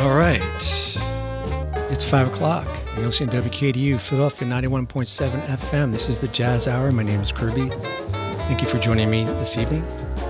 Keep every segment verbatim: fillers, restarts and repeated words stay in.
All right. It's five o'clock. You're listening to W K D U, Philadelphia ninety-one point seven F M. This is the Jazz Hour. My name is Kirby. Thank you for joining me this evening.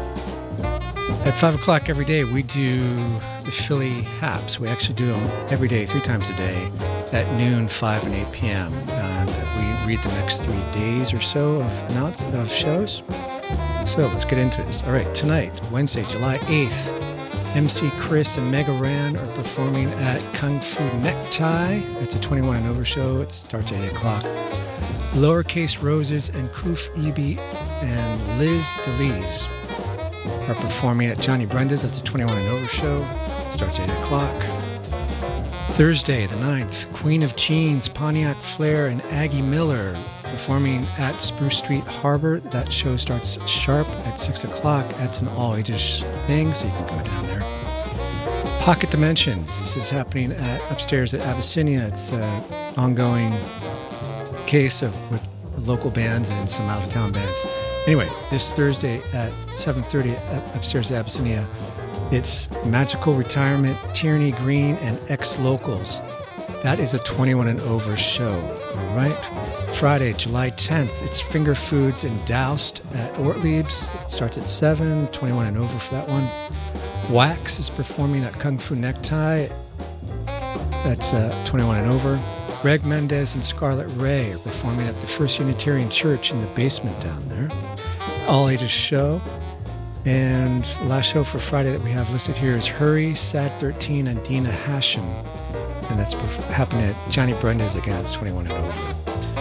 At five o'clock every day, we do the Philly Haps. We actually do them every day, three times a day, at noon, five, and eight p.m. And we read the next three days or so of announce of shows. So let's get into this. All right, tonight, Wednesday, July eighth, M C Chris and Mega Ran are performing at Kung Fu Necktie. It's a twenty-one and over show. It starts at eight o'clock. Lowercase Roses and Koof Eby and Liz DeLees are performing at Johnny Brenda's. That's a twenty-one and over show. It starts at eight o'clock. Thursday, the ninth, Queen of Jeans, Pontiac Flair, and Aggie Miller performing at Spruce Street Harbor. That show starts sharp at six o'clock. That's an all-ages thing, so you can go down there. Pocket Dimensions. This is happening at upstairs at Abyssinia. It's an ongoing case of with local bands and some out-of-town bands. Anyway, this Thursday at seven thirty upstairs at Abyssinia, it's Magical Retirement, Tierney Green, and Ex-Locals. That is a twenty-one and over show, all right? Friday, July tenth, it's Finger Foods and Doused at Ortlieb's. It starts at seven, twenty-one and over for that one. Wax is performing at Kung Fu Necktie. That's uh, twenty-one and over. Greg Mendez and Scarlett Ray are performing at the First Unitarian Church in the basement down there. All ages show. And the last show for Friday that we have listed here is Hurry, Sad thirteen, and Dina Hashem. And that's happening at Johnny Brenda's again. It's twenty-one and over.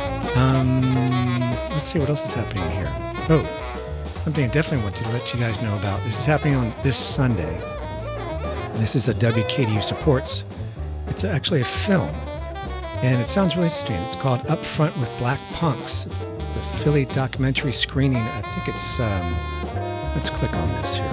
Um, let's see what else is happening here. Oh, something I definitely want to let you guys know about. This is happening on this Sunday. This is a W K D U Supports. It's actually a film. And it sounds really interesting. It's called Up Front with Black Punks. The Philly documentary screening. I think it's... Um, let's click on this here.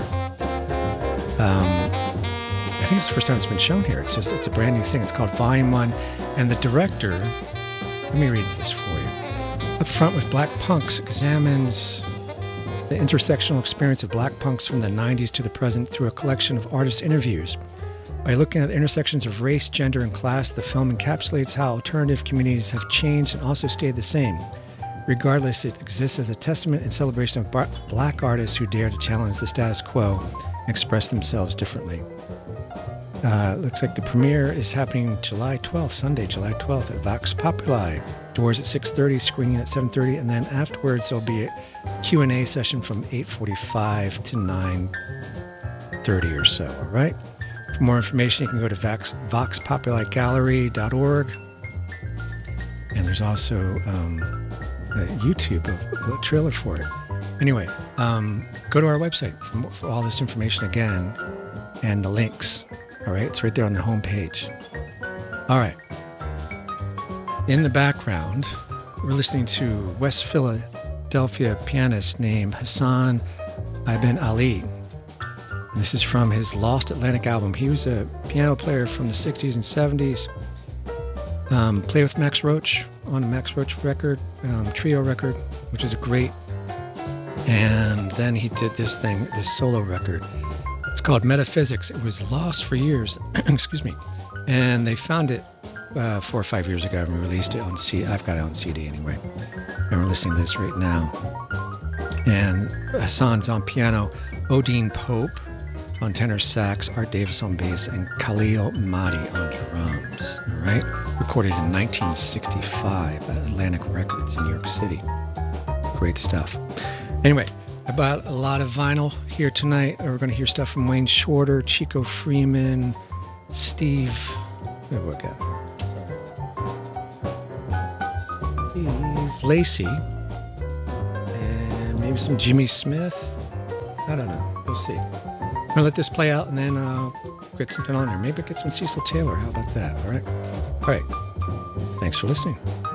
Um, I think it's the first time it's been shown here. It's just, it's a brand new thing. It's called Volume one. And the director, let me read this for you. Up Front with Black Punks examines the intersectional experience of black punks from the nineties to the present through a collection of artist interviews. By looking at the intersections of race, gender, and class, the film encapsulates how alternative communities have changed and also stayed the same. Regardless, it exists as a testament and celebration of bar- black artists who dare to challenge the status quo and express themselves differently. Uh, looks like the premiere is happening July twelfth, Sunday, July twelfth at Vox Populi. Doors at six thirty, screening at seven thirty, and then afterwards there'll be a Q and A session from eight forty-five to nine thirty or so, all right? For more information, you can go to vox, vox populi gallery dot org. And there's also... Um, Uh, YouTube, a, a trailer for it. Anyway, um, go to our website for, more, for all this information again and the links. All right, it's right there on the homepage. All right. In the background, we're listening to West Philadelphia pianist named Hassan Ibn Ali. And this is from his Lost Atlantic album. He was a piano player from the sixties and seventies. Um, played with Max Roach on a Max Roach record, um, trio record, which is a great. And then he did this thing, this solo record. It's called Metaphysics. It was lost for years, excuse me. And they found it uh, four or five years ago and released it on C D. I've got it on C D anyway. And we're listening to this right now. And Hassan's on piano, Odine Pope on tenor sax, Art Davis on bass, and Khalil Mahdi on drums. All right? Recorded in nineteen sixty-five at Atlantic Records in New York City. Great stuff. Anyway, I bought a lot of vinyl here tonight. We're going to hear stuff from Wayne Shorter, Chico Freeman, Steve... What do we got? Steve Lacy. And maybe some Jimmy Smith. I don't know. We'll see. I'm going to let this play out and then uh, get something on there. Maybe get some Cecil Taylor. How about that? All right? All right. Thanks for listening.